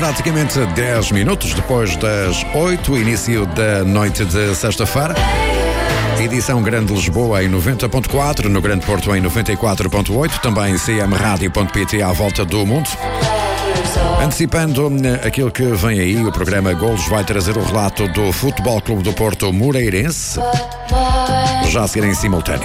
praticamente 10 minutos depois das 8, início da noite de sexta-feira. Edição Grande Lisboa em 90.4, no Grande Porto em 94.8, também cmradio.pt à volta do mundo. Antecipando aquilo que vem aí, o programa Golos vai trazer o relato do Futebol Clube do Porto Moreirense, já a seguir em simultâneo.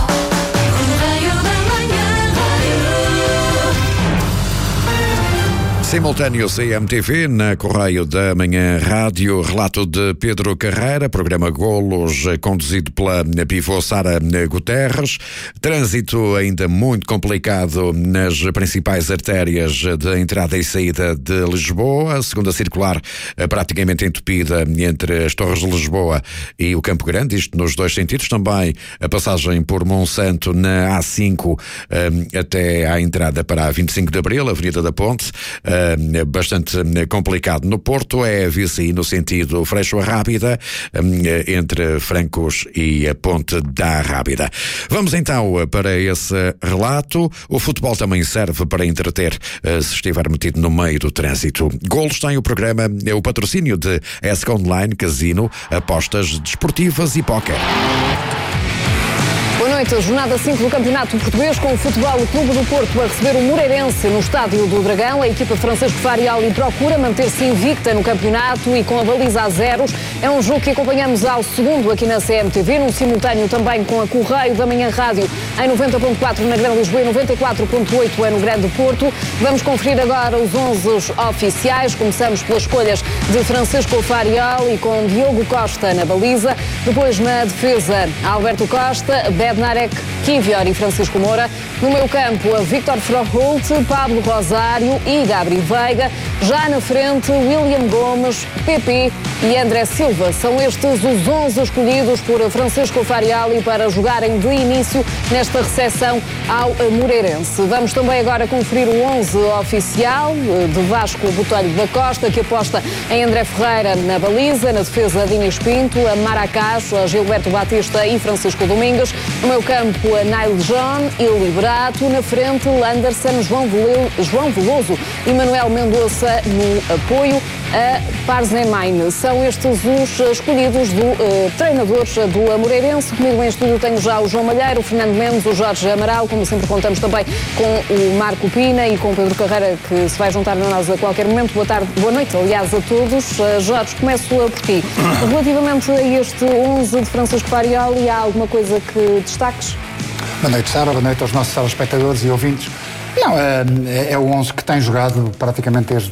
Simultâneo CMTV, na Correio da Manhã Rádio, relato de Pedro Carreira, programa Golos, conduzido pela pivô Sara Guterres. Trânsito ainda muito complicado nas principais artérias de entrada e saída de Lisboa. A segunda circular praticamente entupida entre as Torres de Lisboa e o Campo Grande, isto nos dois sentidos. Também a passagem por Monsanto na A5 até à entrada para a 25 de Abril, Avenida da Ponte. Bastante complicado no Porto, é vice no sentido Freixo Rábida, entre Francos e a Ponte da Rábida. Vamos então para esse relato. O futebol também serve para entreter, se estiver metido no meio do trânsito. Golos tem o programa, o patrocínio de ESC Online, Casino, apostas desportivas e póquer. Boa noite, a jornada 5 do Campeonato Português com o Futebol Clube do Porto a receber o Moreirense no Estádio do Dragão. A equipa de Francisco Farioli procura manter-se invicta no campeonato e com a baliza a zeros. É um jogo que acompanhamos ao segundo aqui na CMTV, num simultâneo também com a Correio da Manhã Rádio em 90.4 na Grande Lisboa e 94.8 no Grande Porto. Vamos conferir agora os 11 oficiais. Começamos pelas escolhas de Francisco Farioli com Diogo Costa na baliza. Depois na defesa, Alberto Costa, Bednarek, Kivior e Francisco Moura. No meio campo, a Victor Froholt, Pablo Rosário e Gabriel Veiga. Já na frente, William Gomes, Pepe e André Silva. São estes os 11 escolhidos por Francisco Farioli para jogarem de início nesta recepção ao Moreirense. Vamos também agora conferir o 11 oficial de Vasco Botelho da Costa, que aposta em André Ferreira na baliza, na defesa Dinis Pinto, a Maracás, a Gilberto Batista e Francisco Domingues. No meio campo, a Nail John e Liberato. Na frente, Landerson, João Veloso e Manuel Mendonça no apoio a Parzemain. São estes os escolhidos do treinadores do Moreirense. Comigo em estúdio tenho já o João Malheiro, o Fernando Mendes, o Jorge Amaral. Como sempre contamos também com o Marco Pina e com o Pedro Carreira, que se vai juntar a nós a qualquer momento. Boa tarde, boa noite, aliás, a todos. Jorge, começo por ti. Relativamente a este 11 de Francisco Farioli, há alguma coisa que destaques? Boa noite, Sara. Boa noite aos nossos telespectadores e ouvintes. Não, é o 11 que tem jogado praticamente desde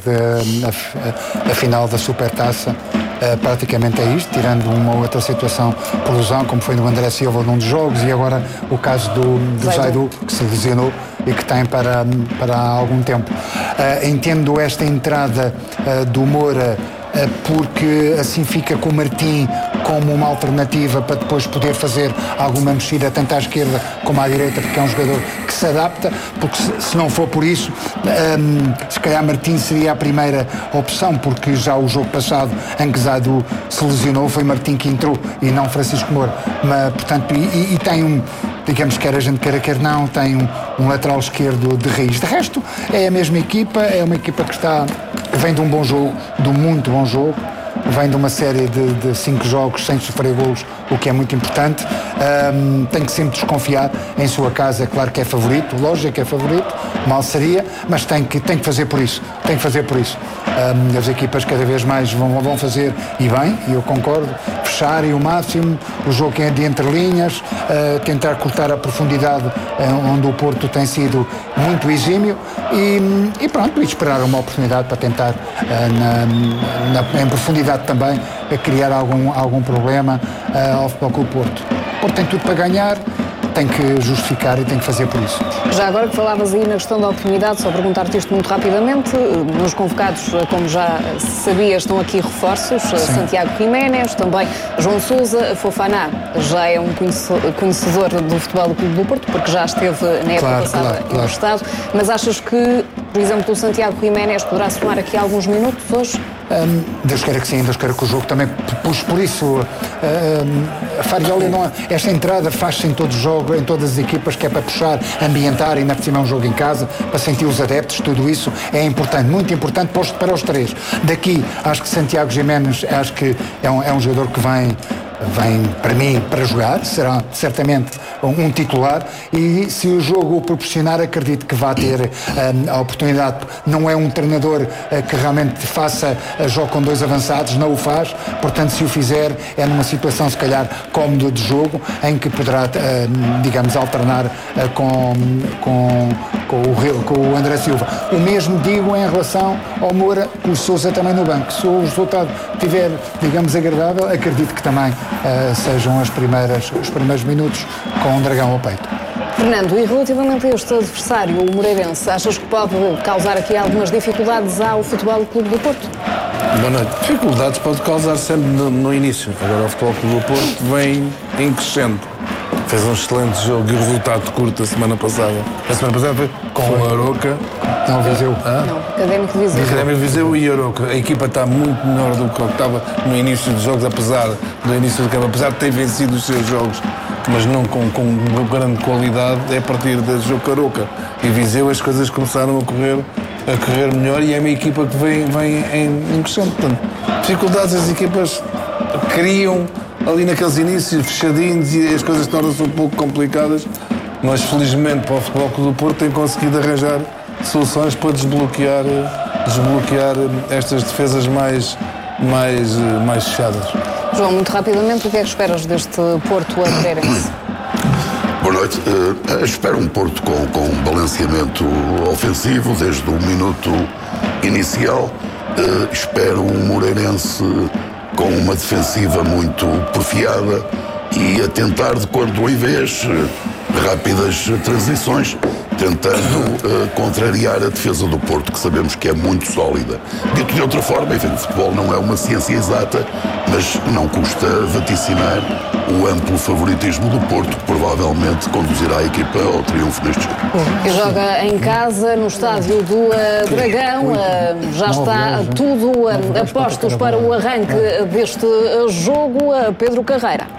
a final da Supertaça. Praticamente é isto, tirando uma outra situação por lesão, como foi no André Silva num dos jogos, e agora o caso do Zaidu, que se lesionou e que tem para algum tempo. Entendo esta entrada do Moura porque assim fica com o Martim como uma alternativa para depois poder fazer alguma mexida tanto à esquerda como à direita, porque é um jogador que se adapta, porque se não for por isso, se calhar Martim seria a primeira opção, porque já o jogo passado em que Zaidu se lesionou foi Martim que entrou e não Francisco Moura. Mas, portanto, e tem um, digamos, quer a gente quer não, tem um lateral esquerdo de raiz. De resto, é a mesma equipa, é uma equipa que vem de um bom jogo, de um muito bom jogo, vem de uma série de 5 jogos sem sofrer golos, o que é muito importante. Tem que sempre desconfiar em sua casa. É claro que é favorito, lógico que é favorito, mal seria, mas tem que fazer por isso, as equipas cada vez mais vão fazer, e bem, e eu concordo, fecharem o máximo o jogo que é de entrelinhas, tentar cortar a profundidade onde o Porto tem sido muito exímio e pronto, e esperar uma oportunidade para tentar em profundidade também a criar algum problema ao Futebol Clube Porto. O Porto tem tudo para ganhar, tem que justificar e tem que fazer por isso. Já agora que falavas aí na questão da oportunidade, só perguntar-te isto muito rapidamente, nos convocados, como já sabia, estão aqui reforços, sim. Santiago Jiménez, também João Sousa, Fofana já é um conhecedor do Futebol do Clube do Porto, porque já esteve na época passada emprestado, mas achas que, por exemplo, o Santiago Jiménez poderá somar aqui alguns minutos hoje? Deus queira que sim, Deus queira que o jogo também puxe por isso. Farioli, esta entrada faz-se em todo o jogo, em todas as equipas, que é para puxar, ambientar, ainda por cima é um jogo em casa, para sentir os adeptos, tudo isso é importante, muito importante para os três. Daqui, acho que Santiago Giménez, acho que é um jogador que vem para mim para jogar, será certamente um titular, e se o jogo o proporcionar, acredito que vai ter a oportunidade. Não é um treinador que realmente faça jogo com dois avançados, não o faz, portanto se o fizer é numa situação se calhar cómoda de jogo, em que poderá digamos alternar com o André Silva. O mesmo digo em relação ao Moura, com o Sousa também no banco. Se o resultado estiver, digamos, agradável, acredito que também sejam os primeiros minutos com o Dragão ao peito. Fernando, e relativamente a este adversário, o Moreirense, achas que pode causar aqui algumas dificuldades ao Futebol Clube do Porto? Boa noite. Dificuldades pode causar sempre no início. Agora o Futebol Clube do Porto vem em crescendo. Fez um excelente jogo e o resultado curto a semana passada. A semana passada foi com o Aroca. Não, Viseu. Não, Académico Viseu. Académico Viseu e Aroca. A equipa está muito melhor do que estava no início dos jogos, apesar de ter vencido os seus jogos, mas não com grande qualidade. É a partir do jogo com Aroca e Viseu as coisas começaram a correr melhor, e é uma equipa que vem em crescendo. Portanto, dificuldades as equipas criam ali naqueles inícios fechadinhos e as coisas tornam-se um pouco complicadas, mas felizmente para o Futebol Clube do Porto tem conseguido arranjar soluções para desbloquear estas defesas mais fechadas. João, muito rapidamente, o que é que esperas deste Porto a Moreirense? Boa noite. Espero um Porto com um balanceamento ofensivo desde o minuto inicial. Espero um Moreirense com uma defensiva muito porfiada e a tentar, de quando em vez, rápidas transições, tentando contrariar a defesa do Porto, que sabemos que é muito sólida. Dito de outra forma, enfim, o futebol não é uma ciência exata, mas não custa vaticinar o amplo favoritismo do Porto, que provavelmente conduzirá a equipa ao triunfo neste jogo. Que joga em casa, no estádio do Dragão. Já está tudo a postos para o arranque deste jogo. Pedro Carreira.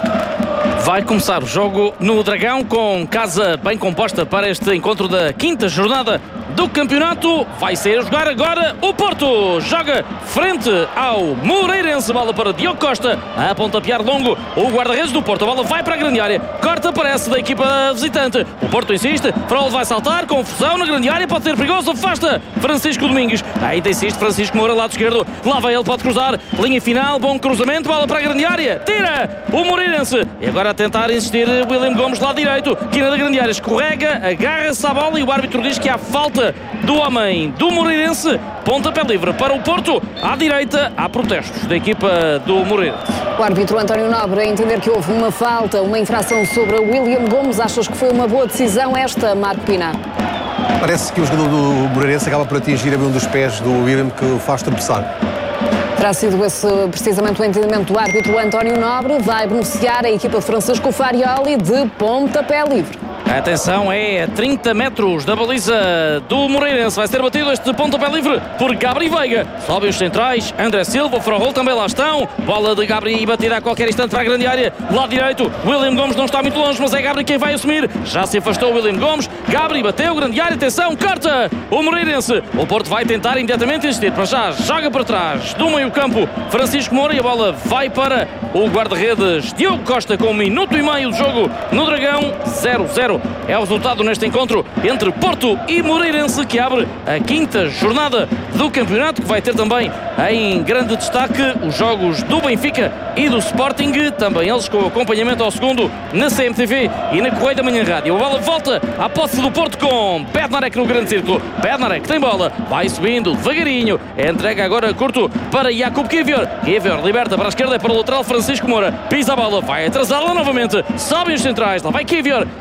Vai começar o jogo no Dragão, com casa bem composta para este encontro da quinta jornada do campeonato. Vai sair a jogar agora o Porto. Joga frente ao Moreirense. Bola para Diogo Costa, a pontapear longo o guarda-redes do Porto. A bola vai para a grande área. Corta, parece, da equipa visitante. O Porto insiste. Frol vai saltar. Confusão na grande área. Pode ser perigoso. Afasta Francisco Domingues. Ainda insiste Francisco Moura, lado esquerdo. Lá vai ele, pode cruzar. Linha final. Bom cruzamento. Bola para a grande área. Tira o Moreirense. E agora a tentar insistir William Gomes, lado direito. Quina da grande área. Escorrega. Agarra-se à bola e o árbitro diz que há falta do homem do Moreirense. Pontapé livre para o Porto. À direita há protestos da equipa do Moreirense. O árbitro António Nobre a entender que houve uma falta, uma infração sobre William Gomes. Achas que foi uma boa decisão esta, Marco Pina? Parece que o jogador do Moreirense acaba por atingir um dos pés do William, que o faz tropeçar. Terá sido esse precisamente o entendimento do árbitro António Nobre. Vai beneficiar a equipa de Francisco Farioli de pontapé livre. Atenção, é a 30 metros da baliza do Moreirense. Vai ser batido este pontapé livre por Gabri Veiga. Sobe os centrais, André Silva, Frol também lá estão. Bola de Gabri e batida a qualquer instante para a grande área. Lado direito, William Gomes não está muito longe, mas é Gabri quem vai assumir. Já se afastou o William Gomes. Gabri bateu, grande área, atenção, corta o Moreirense. O Porto vai tentar imediatamente insistir, mas já joga para trás do meio campo Francisco Moura, e a bola vai para o guarda-redes Diogo Costa, com 1 minuto e meio de jogo no Dragão. 0-0 é o resultado neste encontro entre Porto e Moreirense, que abre a quinta jornada do campeonato, que vai ter também em grande destaque os jogos do Benfica e do Sporting, também eles com acompanhamento ao segundo na CMTV e na Correio da Manhã Rádio. A bola volta à posse do Porto com Bednarek no grande círculo. Bednarek tem bola, vai subindo devagarinho, entrega agora curto para Jakub Kivior. Kivior liberta para a esquerda, para o lateral Francisco Moura, pisa a bola, vai atrasá-la novamente, sobem os centrais, lá vai Kivior. Kivior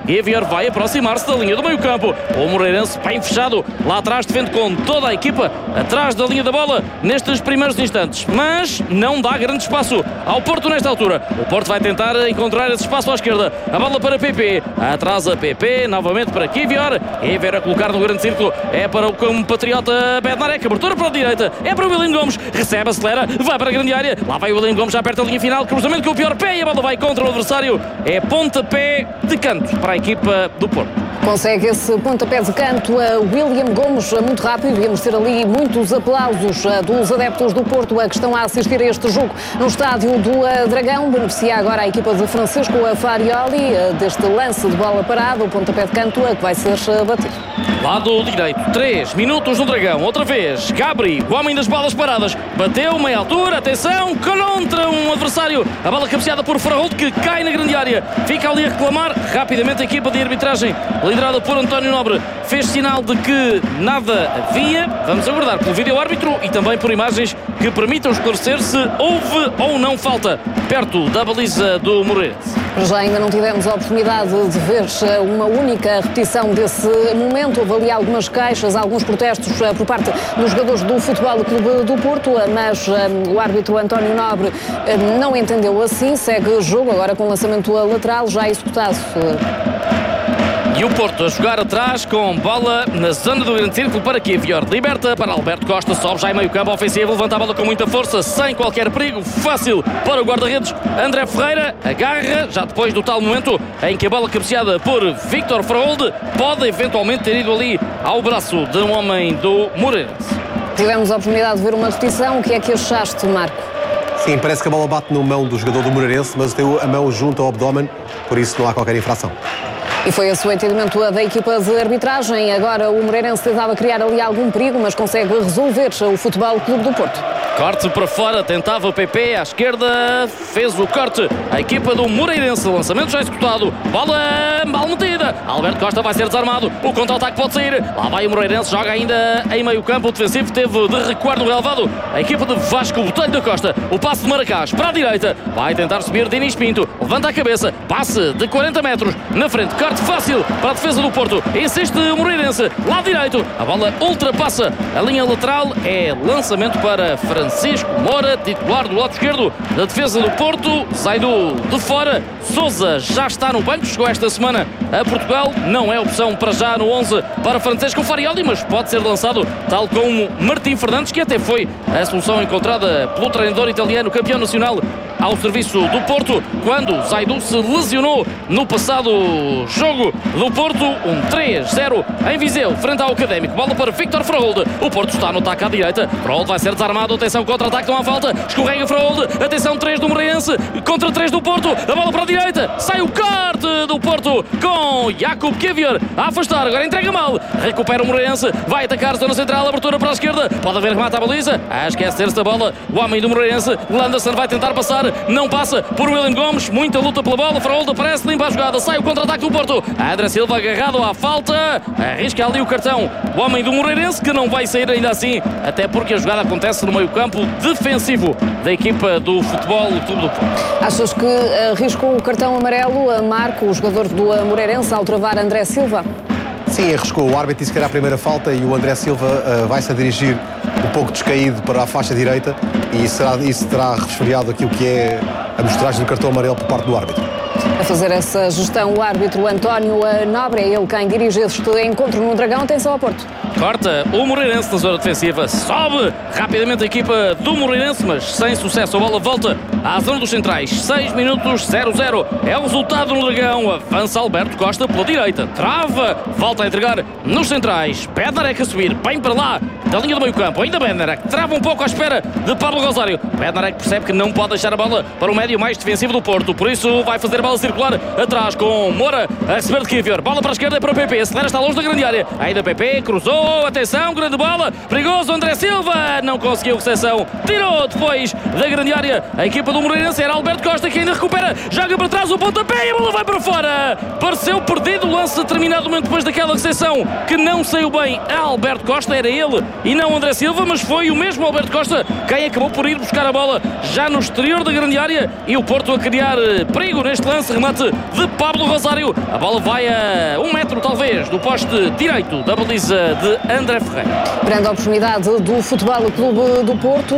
vai aproximar-se da linha do meio campo. O Moreirense bem fechado, lá atrás defende com toda a equipa, atrás da linha da bola, nestes primeiros instantes. Mas não dá grande espaço ao Porto nesta altura. O Porto vai tentar encontrar esse espaço à esquerda. A bola para PP, atrás a PP, novamente para Kivior. Kivior a colocar no grande círculo, é para o compatriota Bednarek. Abertura para a direita, é para o William Gomes. Recebe, acelera, vai para a grande área. Lá vai o William Gomes, já perto da linha final. Cruzamento com o pior pé e a bola vai contra o adversário. É pontapé de canto para a equipa do Porto. Consegue esse pontapé de canto a William Gomes muito rápido. Devíamos ter ali muitos aplausos dos adeptos do Porto que estão a assistir a este jogo no estádio do Dragão. Beneficia agora a equipa de Francisco Farioli deste lance de bola parada, o pontapé de canto que vai ser batido. Lado direito, 3 minutos no Dragão, outra vez, Gabri, o homem das bolas paradas, bateu, meia altura, atenção, contra um adversário, a bola cabeceada por Fraholt que cai na grande área, fica ali a reclamar, rapidamente a equipa de arbitragem, liderada por António Nobre, fez sinal de que nada havia, vamos aguardar pelo vídeo-árbitro e também por imagens que permitam esclarecer se houve ou não falta, perto da baliza do Moreirense. Já ainda não tivemos a oportunidade de ver uma única repetição desse momento. Houve ali algumas queixas, alguns protestos por parte dos jogadores do Futebol Clube do Porto, mas o árbitro António Nobre não entendeu assim. Segue o jogo agora com o lançamento lateral já executado. E o Porto a jogar atrás com bola na zona do grande círculo para Kivior. Liberta para Alberto Costa, sobe já em meio campo ofensivo, levanta a bola com muita força, sem qualquer perigo, fácil para o guarda-redes. André Ferreira agarra, já depois do tal momento em que a bola cabeceada por Victor Fraholt pode eventualmente ter ido ali ao braço de um homem do Moreirense. Tivemos a oportunidade de ver uma repetição, o que é que achaste, Marco? Sim, parece que a bola bate na mão do jogador do Moreirense, mas tem a mão junto ao abdômen, por isso não há qualquer infração. E foi esse o entendimento da equipa de arbitragem. Agora o Moreirense tentava criar ali algum perigo, mas consegue resolver o Futebol Clube do Porto. Corte para fora, tentava o PP à esquerda, fez o corte a equipa do Moreirense, lançamento já executado, bola mal metida, Alberto Costa vai ser desarmado, o contra-ataque pode sair, lá vai o Moreirense, joga ainda em meio campo, o defensivo teve de recuar no relevado, a equipa de Vasco Botelho da Costa, o passe de Maracás para a direita, vai tentar subir Dinis Pinto, levanta a cabeça, passe de 40 metros, na frente, corte fácil para a defesa do Porto, insiste o Moreirense, lado direito, a bola ultrapassa a linha lateral, é lançamento para Francisco Moura, titular do lado esquerdo da defesa do Porto, sai de fora. Sousa já está no banco, chegou esta semana a Portugal, não é opção para já no 11 para Francisco Farioli, mas pode ser lançado tal como Martim Fernandes, que até foi a solução encontrada pelo treinador italiano, campeão nacional ao serviço do Porto, quando Zaidu se lesionou no passado jogo do Porto, 3-0 em Viseu, frente ao Académico. Bola para Victor Fraholt, o Porto está no ataque à direita, Fraholt vai ser desarmado, atenção, contra-ataque, não há falta, escorrega Fraholt, atenção, 3 do Moreirense, contra 3 do Porto, a bola para a direita, sai o corte do Porto com Jakub Kivior a afastar, agora entrega mal, recupera o Moreirense, vai atacar zona central, abertura para a esquerda, pode haver remate à baliza, a esquecer-se da bola, o homem do Moreirense, Landerson vai tentar passar, não passa por William Gomes, muita luta pela bola, Fraholt aparece, limpa a jogada, sai o contra-ataque do Porto, André Silva agarrado à falta, arrisca ali o cartão, o homem do Moreirense, que não vai sair ainda assim, até porque a jogada acontece no meio campo defensivo da equipa do Futebol Clube do Porto. Achas que arriscou o cartão amarelo a Marco, o jogador do Moreirense, ao travar André Silva? Sim, arriscou. O árbitro disse que era a primeira falta e o André Silva vai-se a dirigir um pouco descaído para a faixa direita e isso terá resfriado aquilo que é a mostragem do cartão amarelo por parte do árbitro. A fazer essa gestão o árbitro António Nobre, é ele quem dirige este encontro no Dragão. Atenção ao Porto. Corta o Moreirense na zona defensiva, sobe rapidamente a equipa do Moreirense, mas sem sucesso. A bola volta à zona dos centrais, 6 minutos, 0-0 é o resultado no Dragão. Avança Alberto Costa pela direita, trava, volta a entregar nos centrais, Bednarek a subir, bem para lá da linha do meio campo, ainda Bednarek trava um pouco à espera de Pablo Rosário. Bednarek percebe que não pode deixar a bola para o médio mais defensivo do Porto, por isso vai fazer a bola circular atrás com Moura a receber de Kivior, bola para a esquerda, é para o PP, Acelera está longe da grande área, ainda PP, cruzou, atenção, grande bola, perigoso, André Silva, não conseguiu recepção, tirou depois da grande área, a equipa do Moreirense, era Alberto Costa que ainda recupera, joga para trás o pontapé e a bola vai para fora, pareceu perdido o lance a determinado momento depois daquela recepção que não saiu bem a Alberto Costa, era ele e não André Silva, mas foi o mesmo Alberto Costa quem acabou por ir buscar a bola já no exterior da grande área e o Porto a criar perigo neste lance, remate de Pablo Rosário. A bola vai a 1 metro talvez do poste direito da baliza de André Ferreira. Grande oportunidade do Futebol Clube do Porto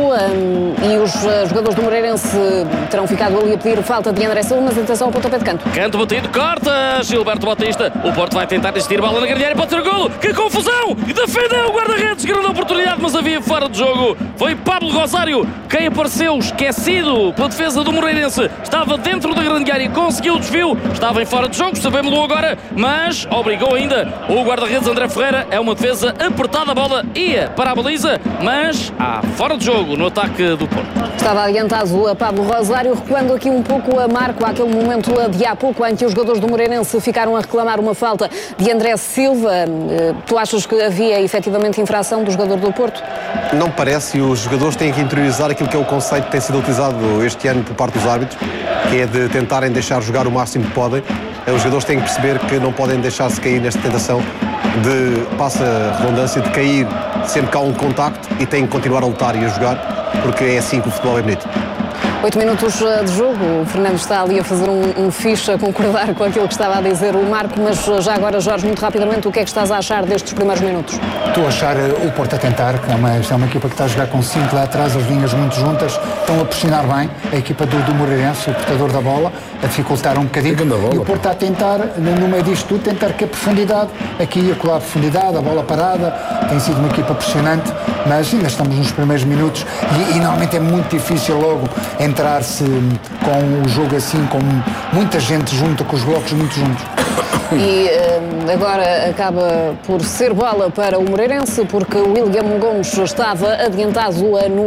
e os jogadores do Moreirense terão ficado ali a pedir falta de André Silva, mas atenção ao pontapé de canto. Canto batido, corta Gilberto Batista. O Porto vai tentar existir bola na grande área, pode ter golo. Que confusão! Defendeu o guarda-redes, grande oportunidade, mas havia fora de jogo. Foi Pablo Rosário quem apareceu esquecido pela defesa do Moreirense. Estava dentro da grande área, conseguiu o desvio, estava em fora de jogo, sabemos-lo agora, mas obrigou ainda o guarda-redes André Ferreira. É uma defesa apertada, a bola ia para a baliza, mas há fora de jogo no ataque do Porto. Estava adiantado a Pablo Rosário, recuando aqui um pouco a Marco, àquele momento de há pouco em que os jogadores do Moreirense ficaram a reclamar uma falta de André Silva. Tu achas que havia efetivamente infração do jogador do Porto? Não parece, e os jogadores têm que interiorizar aquilo que é o conceito que tem sido utilizado este ano por parte dos árbitros, que é de tentarem deixar jogar o máximo que podem. Os jogadores têm que perceber que não podem deixar-se cair nesta tentação de, passa a redundância, de cair sempre que há um contacto, e têm que continuar a lutar e a jogar, porque é assim que o futebol é bonito. 8 minutos de jogo, o Fernando está ali a fazer um fixe, a concordar com aquilo que estava a dizer o Marco, mas já agora, Jorge, muito rapidamente, o que é que estás a achar destes primeiros minutos? Estou a achar o Porto a tentar, que é uma equipa que está a jogar com 5 lá atrás, as linhas muito juntas, estão a pressionar bem, a equipa do Moreirense, o portador da bola, a dificultar um bocadinho, e o Porto está a tentar, no meio disto tudo, tentar que a profundidade, aqui a colar a profundidade, a bola parada, tem sido uma equipa pressionante, mas ainda estamos nos primeiros minutos e normalmente é muito difícil logo entrar-se com o jogo assim, com muita gente junta, com os blocos muito juntos. E agora acaba por ser bola para o Moreirense, porque o William Gomes estava adiantado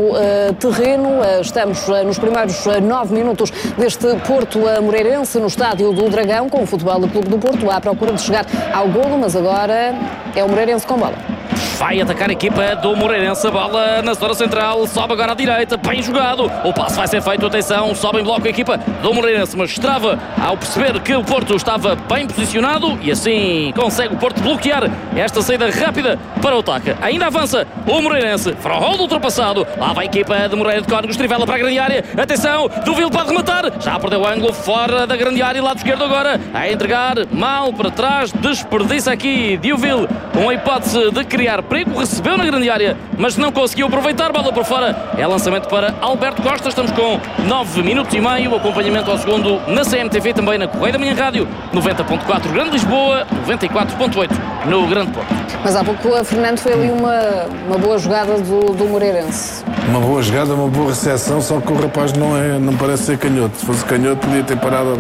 no terreno. Estamos nos primeiros 9 minutos deste Porto Moreirense, no estádio do Dragão, com o Futebol Clube do Porto à procura de chegar ao golo, mas agora é o Moreirense com bola. Vai atacar a equipa do Moreirense, a bola na zona central, sobe agora à direita, bem jogado, o passe vai ser feito, atenção, sobe em bloco a equipa do Moreirense, mas trava ao perceber que o Porto estava bem posicionado e assim consegue o Porto bloquear esta saída rápida para o ataque. Ainda avança o Moreirense, Frollo ultrapassado, lá vai a equipa de Moreira de Cónegos, trivela para a grande área, atenção, Duvil pode rematar, já perdeu o ângulo, fora da grande área, lado esquerdo agora, a entregar mal para trás, desperdiça aqui Duvil, com a hipótese de criar perigo, recebeu na grande área, mas não conseguiu aproveitar, bola por fora, é lançamento para Alberto Costa. Estamos com 9 minutos e meio, acompanhamento ao segundo na CMTV, também na Correia da Manhã Rádio, 90.4 Grande Lisboa, 94.8 no Grande Porto. Mas há pouco, Fernando, foi ali uma boa jogada do Moreirense. Uma boa jogada, uma boa recepção, só que o rapaz não parece ser canhoto. Se fosse canhoto podia ter parado